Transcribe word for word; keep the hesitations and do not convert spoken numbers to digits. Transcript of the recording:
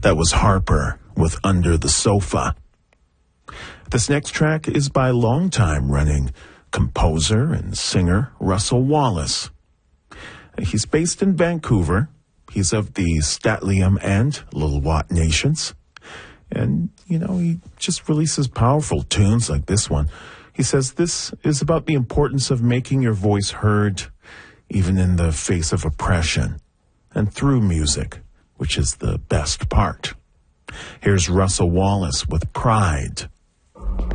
That was Harper with Under the Sofa. This next track is by longtime-running composer and singer Russell Wallace. He's based in Vancouver. He's of the St'át'imc and Lil'wat nations. And, you know, he just releases powerful tunes like this one. He says this is about the importance of making your voice heard, even in the face of oppression, and through music, which is the best part. Here's Russell Wallace with Pride.